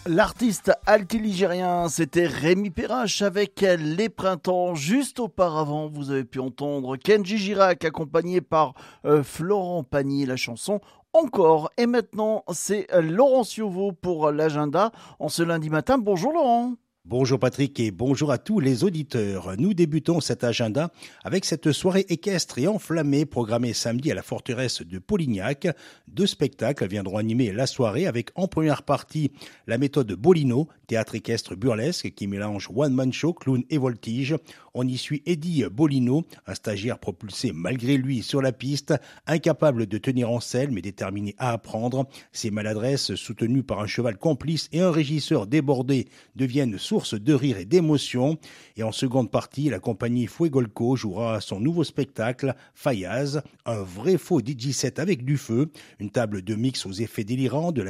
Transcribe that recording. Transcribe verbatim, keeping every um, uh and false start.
L'artiste altiligérien, c'était Rémi Perrache avec Les Printemps. Juste auparavant, vous avez pu entendre Kenji Girac accompagné par euh, Florent Pagny, la chanson Encore. Et maintenant, c'est euh, Laurent Ciovo pour l'agenda en ce lundi matin. Bonjour Laurent. Bonjour Patrick et bonjour à tous les auditeurs. Nous débutons cet agenda avec cette soirée équestre et enflammée programmée samedi à la forteresse de Polignac. Deux spectacles viendront animer la soirée avec en première partie la méthode Bolino, théâtre équestre burlesque qui mélange one-man show, clown et voltige. On y suit Eddie Bolino, un stagiaire propulsé malgré lui sur la piste, incapable de tenir en selle mais déterminé à apprendre. Ses maladresses, soutenues par un cheval complice et un régisseur débordé, deviennent source de rire et d'émotion. Et en seconde partie, la compagnie Fuegolco jouera son nouveau spectacle, Fayaz, un vrai faux D J set avec du feu, une table de mix aux effets délirants, de la